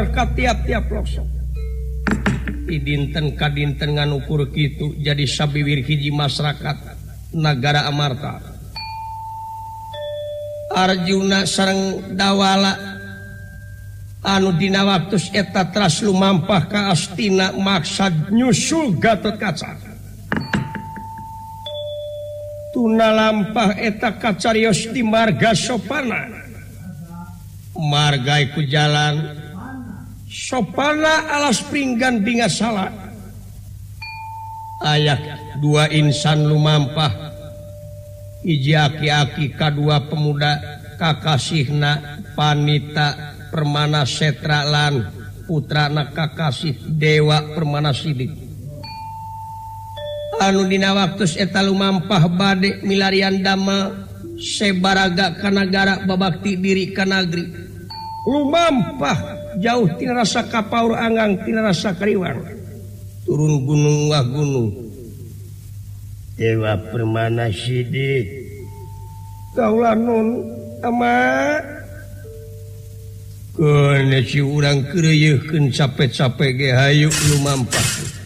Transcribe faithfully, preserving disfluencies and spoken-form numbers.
sabar ka tiap-tiap pelosok. Di dinten ka dinten nganukur kitu jadi sabiwir hiji masyarakat Nagara Amarta. Arjuna sareng Dawala anu dina waktus eta teras lumampah ka Astina maksad nyusul Gatotkaca. Tuna lampah eta kacarios di marga Sopana. Marga iku jalan Sopana alas pringgan bingasala. Aya dua insan lumampah, hiji aki-aki kadua pemuda kakasihna Panita Permana Setra lan putrana kakasih Dewa Permana Sidik. Anu dina waktus eta lumampah bade milarian damel sebaraga ka nagara babakti diri ka negeri. Lumampah jauh tina rasa kapaur anggang tina rasa kariwang. Turun gunung wah gunung. Dewa Permana Sidik. Kaula nun ama kene si urang keureuyeun capek-capek ge hayu lumampah.